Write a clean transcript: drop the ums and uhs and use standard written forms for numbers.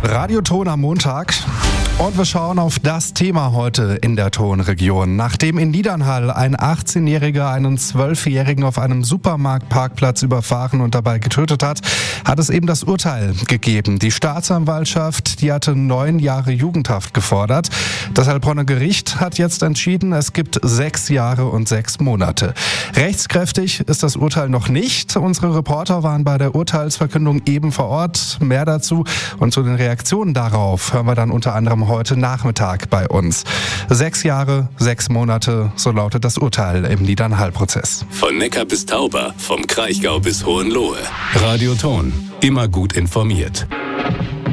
Radioton am Montag. Und wir schauen auf das Thema heute in der Tonregion. Nachdem in Niedernhall ein 18-Jähriger einen 12-Jährigen auf einem Supermarktparkplatz überfahren und dabei getötet hat, hat es eben das Urteil gegeben. Die Staatsanwaltschaft, die hatte 9 Jahre Jugendhaft gefordert. Das Heilbronner Gericht hat jetzt entschieden, es gibt 6 Jahre und 6 Monate. Rechtskräftig ist das Urteil noch nicht. Unsere Reporter waren bei der Urteilsverkündung eben vor Ort. Mehr dazu und zu den Reaktionen darauf hören wir dann unter anderem heute Nachmittag bei uns. 6 Jahre, 6 Monate, so lautet das Urteil im Niedernhall-Prozess. Von Neckar bis Tauber, vom Kraichgau bis Hohenlohe. Radioton, immer gut informiert.